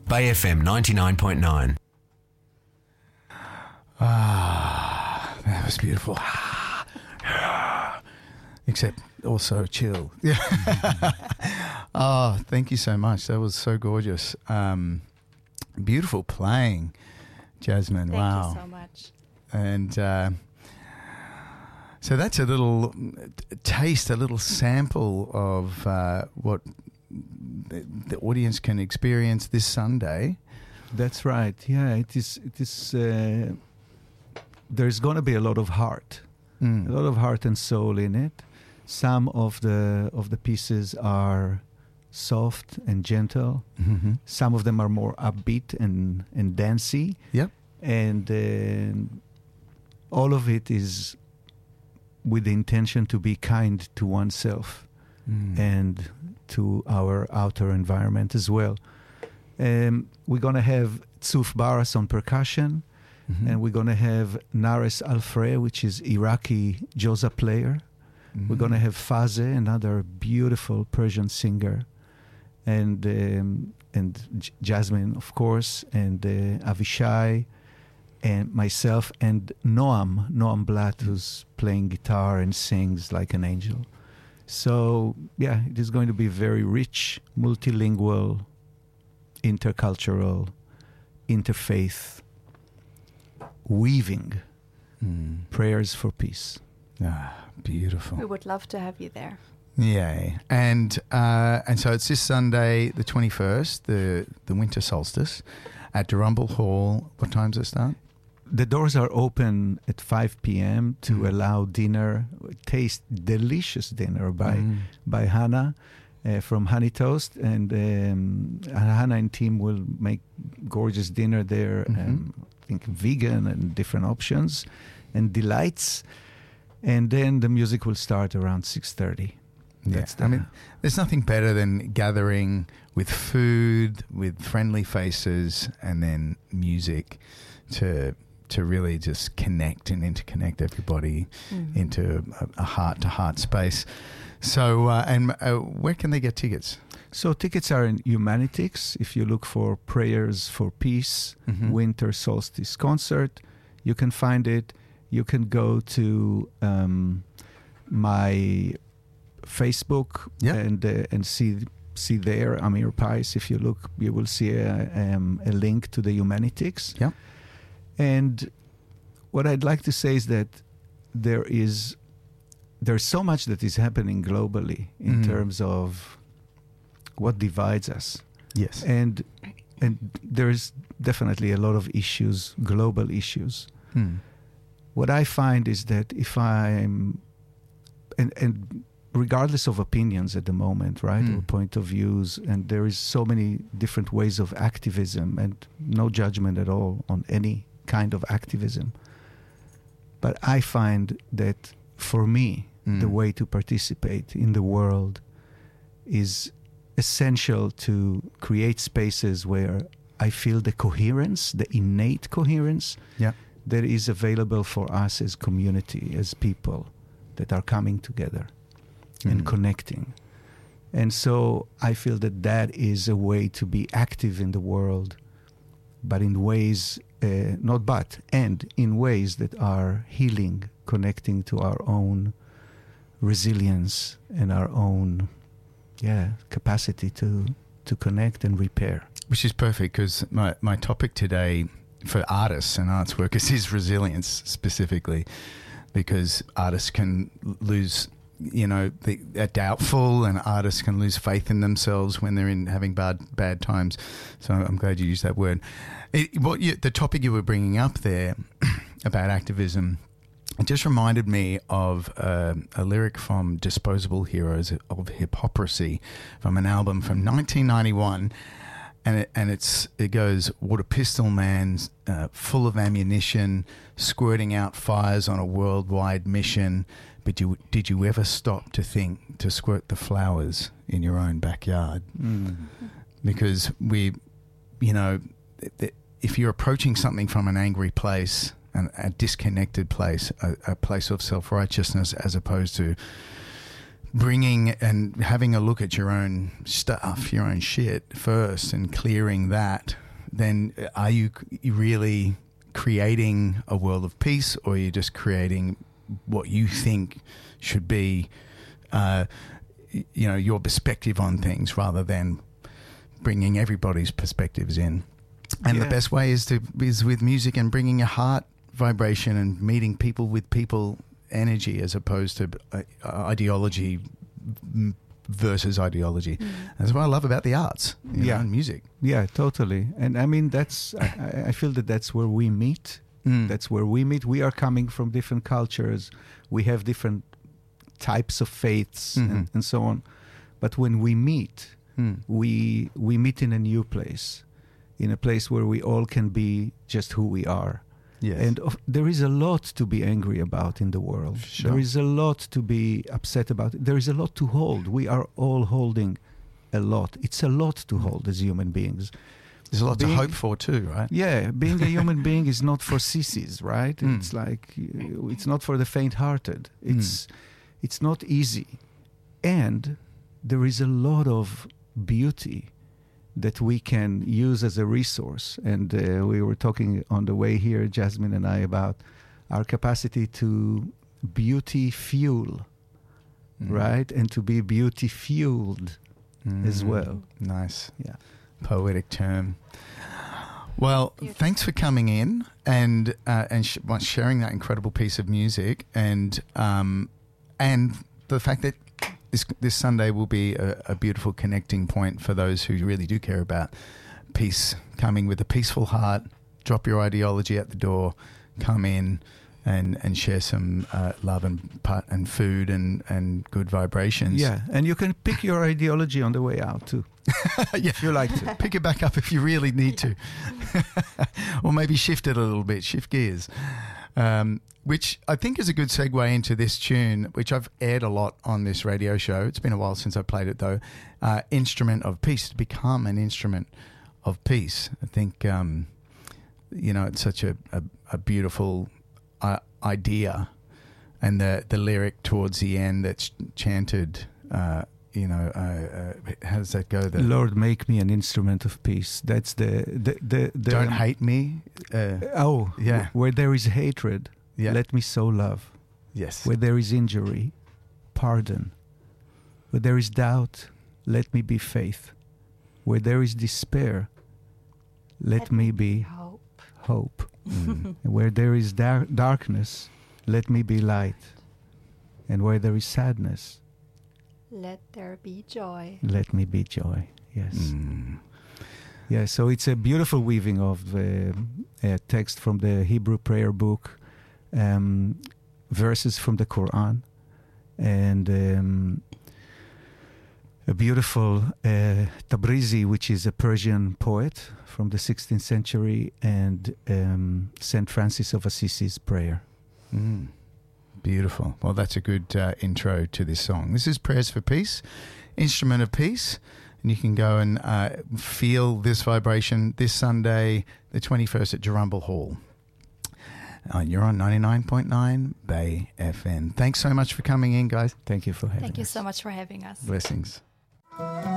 Bay FM 99.9. That was beautiful. Except also chill. Yeah. Oh, thank you so much. That was so gorgeous. Beautiful playing, Jasmine. Wow. Thank you so much. And so that's a little taste, a little sample of what the audience can experience this Sunday. That's right. Yeah, it is. There's going to be a lot of heart, a lot of heart and soul in it. Some of the pieces are soft and gentle. Mm-hmm. Some of them are more upbeat and dancey. Yep. And all of it is with the intention to be kind to oneself and to our outer environment as well. We're going to have Tzuf Baras on percussion, and we're going to have Nares Alfre, which is Iraqi Joza player. We're going to have Faze, another beautiful Persian singer, and Jasmine, of course, and Avishai, and myself, and Noam Blatt, who's playing guitar and sings like an angel. So, yeah, it is going to be very rich, multilingual, intercultural, interfaith, weaving prayers for peace. Ah, beautiful. We would love to have you there. Yay. And so it's this Sunday, the 21st, the winter solstice, at Durumble Hall. What time does it start? The doors are open at 5 p.m. to allow dinner, taste delicious dinner by Hannah from Honey Toast. And Hannah and team will make gorgeous dinner there, I think vegan and different options and delights. And then the music will start around 6:30. Yeah. I mean, there's nothing better than gathering with food, with friendly faces, and then music to really just connect and interconnect everybody into a heart-to-heart space. So, where can they get tickets? So tickets are in Humanitix. If you look for Prayers for Peace, Winter Solstice Concert, you can find it. You can go to my Facebook and see there Amir Pais. If you look, you will see a link to the Humanitix. Yeah. And what I'd like to say is that there's so much that is happening globally in terms of what divides us. Yes. And there's definitely a lot of issues, global issues. What I find is that if I'm, and regardless of opinions at the moment, right, or point of views, and there is so many different ways of activism, and no judgment at all on any kind of activism. But I find that for me, the way to participate in the world is essential to create spaces where I feel the coherence, the innate coherence that is available for us as community, as people that are coming together and connecting. And so I feel that is a way to be active in the world, but in ways, and in ways that are healing, connecting to our own resilience and our own capacity to connect and repair. Which is perfect, because my topic today for artists and arts workers is resilience specifically, because artists can lose, they're doubtful, and artists can lose faith in themselves when they're having bad times. So I'm glad you used that word. The topic you were bringing up there about activism, it just reminded me of a lyric from Disposable Heroes of Hypocrisy from an album from 1991. And it goes, what a pistol man's full of ammunition, squirting out fires on a worldwide mission. But did you ever stop to think to squirt the flowers in your own backyard? Because if you're approaching something from an angry place, a disconnected place, a place of self-righteousness, as opposed to bringing and having a look at your own stuff, your own shit first, and clearing that, then are you really creating a world of peace, or are you just creating what you think should be, your perspective on things, rather than bringing everybody's perspectives in? And the best way is with music and bringing a heart vibration and meeting people with people energy, as opposed to ideology versus ideology. That's what I love about the arts, and music. Yeah, totally. And I mean, I feel that's where we meet. That's where we meet. We are coming from different cultures. We have different types of faiths and so on. But when we meet, we meet in a new place, in a place where we all can be just who we are. Yes. And there is a lot to be angry about in the world. Sure. There is a lot to be upset about. There is a lot to hold. We are all holding a lot. It's a lot to hold as human beings. There's a lot to hope for too, right? Yeah, being a human being is not for sissies, right? It's like, it's not for the faint-hearted. It's not easy. And there is a lot of beauty that we can use as a resource. And we were talking on the way here, Jasmine and I, about our capacity to beauty fuel, right? And to be beauty fueled as well. Nice. Yeah. Poetic term. Well, thanks for coming in and sharing that incredible piece of music, and the fact that this Sunday will be a beautiful connecting point for those who really do care about peace, coming with a peaceful heart, drop your ideology at the door, come in and share some love and food and good vibrations. Yeah, and you can pick your ideology on the way out too. Yeah, if you like to. Pick it back up if you really need to. Or maybe shift it a little bit, shift gears. Which I think is a good segue into this tune, which I've aired a lot on this radio show. It's been a while since I played it, though. Instrument of Peace, to become an instrument of peace. I think, it's such a beautiful idea. And the lyric towards the end that's chanted, how does that go? Lord, make me an instrument of peace. That's the don't hate me. Yeah. Where there is hatred, let me sow love. Yes. Where there is injury, pardon. Where there is doubt, let me be faith. Where there is despair, let me be hope. Where there is darkness, let me be light. And where there is sadness, let there be joy. Let me be joy. Yes. Yeah, so it's a beautiful weaving of a text from the Hebrew prayer book, verses from the Quran, and a beautiful Tabrizi, which is a Persian poet from the 16th century, and St. Francis of Assisi's prayer. Beautiful. Well, that's a good intro to this song. This is Prayers for Peace, Instrument of Peace. And you can go and feel this vibration this Sunday, the 21st at Jurumble Hall. You're on 99.9 Bay FM. Thanks so much for coming in, guys. Thank you for having us. Thank you so much for having us. Blessings.